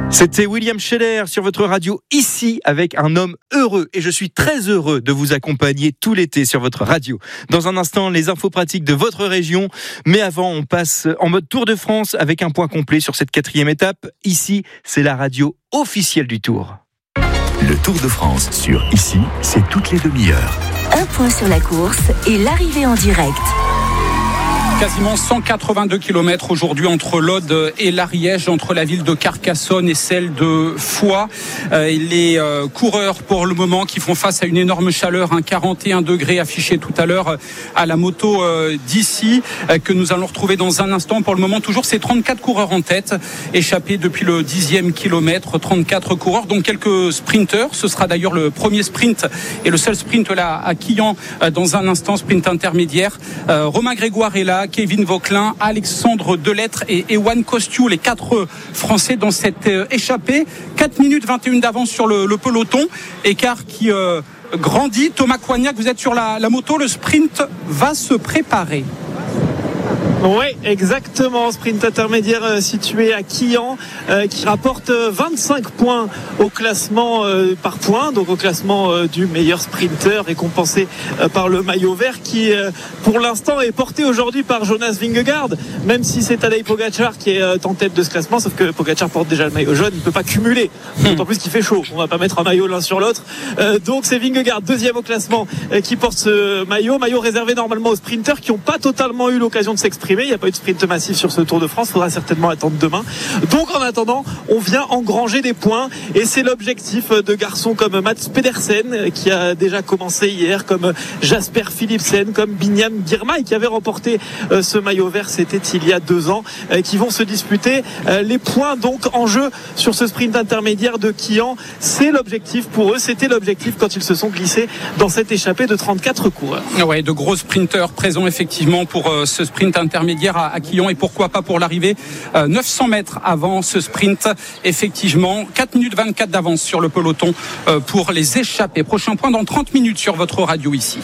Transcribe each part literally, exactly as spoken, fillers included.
C'était William Scheller sur votre radio, ici, avec un homme heureux. Et je suis très heureux de vous accompagner tout l'été sur votre radio. Dans un instant, les infos pratiques de votre région. Mais avant, on passe en mode Tour de France avec un point complet sur cette quatrième étape. Ici, c'est la radio officielle du Tour. Le Tour de France sur Ici, c'est toutes les demi-heures. Un point sur la course et l'arrivée en direct. Quasiment cent quatre-vingt-deux kilomètres aujourd'hui entre l'Aude et l'Ariège, entre la ville de Carcassonne et celle de Foix. Euh, les euh, coureurs pour le moment qui font face à une énorme chaleur, un quarante et un degrés affiché tout à l'heure euh, à la moto euh, d'ici, euh, que nous allons retrouver dans un instant. Pour le moment, toujours ces trente-quatre coureurs en tête, échappés depuis le dixième kilomètre, trente-quatre coureurs, donc quelques sprinteurs. Ce sera d'ailleurs le premier sprint et le seul sprint là à Quillan euh, dans un instant, sprint intermédiaire. Euh, Romain Grégoire est là, Kevin Vauquelin, Alexandre Delettre et Ewan Kostiou, les quatre Français dans cette échappée. quatre minutes vingt et une d'avance sur le, le peloton, écart qui euh, grandit. Thomas Coignac, vous êtes sur la, la moto, le sprint va se préparer. Oui, exactement. Sprint intermédiaire euh, situé à Quillan, euh, qui rapporte euh, vingt-cinq points au classement euh, par points, donc au classement euh, du meilleur sprinter, récompensé euh, par le maillot vert, qui euh, pour l'instant est porté aujourd'hui par Jonas Vingegaard, même si c'est Tadej Pogačar qui est euh, en tête de ce classement, sauf que Pogačar porte déjà le maillot jaune, il ne peut pas cumuler, d'autant plus qu'il fait chaud, on ne va pas mettre un maillot l'un sur l'autre, euh, donc c'est Vingegaard, deuxième au classement, euh, qui porte ce maillot, maillot réservé normalement aux sprinters qui n'ont pas totalement eu l'occasion de s'exprimer. Il n'y a pas eu de sprint massif sur ce Tour de France, il faudra certainement attendre demain. Donc en attendant, on vient engranger des points et c'est l'objectif de garçons comme Mats Pedersen qui a déjà commencé hier, comme Jasper Philipsen, comme Binyam Girmay qui avait remporté ce maillot vert, c'était il y a deux ans, qui vont se disputer les points donc en jeu sur ce sprint intermédiaire de Quillan. C'est l'objectif pour eux, c'était l'objectif quand ils se sont glissés dans cette échappée de trente-quatre coureurs. Ouais, de gros sprinteurs présents effectivement pour ce sprint intermédiaire à Quillan et pourquoi pas pour l'arrivée euh, neuf cents mètres avant ce sprint, effectivement quatre minutes vingt-quatre d'avance sur le peloton euh, pour les échappés. Prochain point dans trente minutes sur votre radio ici.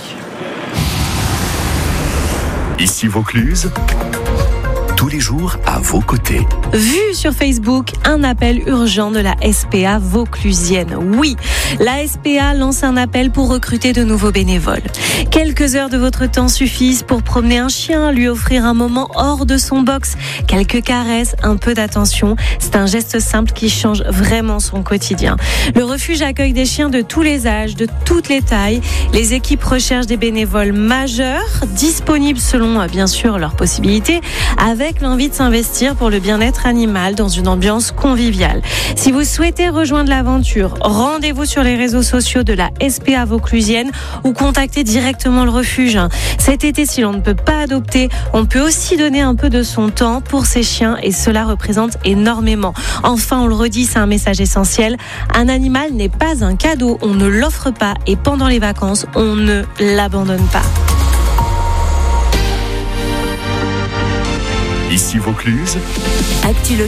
Ici Vaucluse, tous les jours à vos côtés. Vu sur Facebook, un appel urgent de la S P A vauclusienne. Oui, la S P A lance un appel pour recruter de nouveaux bénévoles. Quelques heures de votre temps suffisent pour promener un chien, lui offrir un moment hors de son box, quelques caresses, un peu d'attention. C'est un geste simple qui change vraiment son quotidien. Le refuge accueille des chiens de tous les âges, de toutes les tailles. Les équipes recherchent des bénévoles majeurs, disponibles selon bien sûr leurs possibilités, avec l'envie de s'investir pour le bien-être animal dans une ambiance conviviale. Si vous souhaitez rejoindre l'aventure, rendez-vous sur les réseaux sociaux de la S P A vauclusienne ou contactez directement le refuge. Cet été, si l'on ne peut pas adopter, on peut aussi donner un peu de son temps pour ces chiens et cela représente énormément. Enfin, on le redit, c'est un message essentiel. Un animal n'est pas un cadeau, on ne l'offre pas et pendant les vacances, on ne l'abandonne pas. Ici Vaucluse. Actu